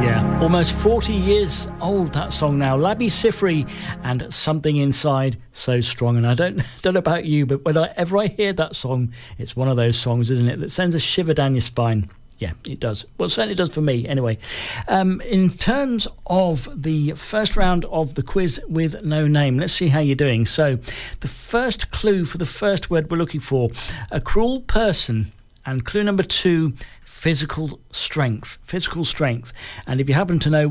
Almost 40 years old, that song now. Labi Siffre and Something Inside So Strong. And I don't know about you, but whenever I hear that song, it's one of those songs, isn't it, that sends a shiver down your spine. Yeah, it does. Well, it certainly does for me, anyway. In terms of the first round of the quiz with no name, let's see how you're doing. So, the first clue for the first word we're looking for, a cruel person. And clue number 2, physical strength. And if you happen to know